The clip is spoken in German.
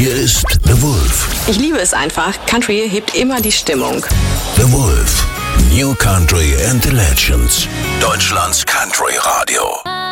Hier ist The Wolf. Ich liebe es einfach. Country hebt immer die Stimmung. The Wolf. New Country and the Legends. Deutschlands Country Radio.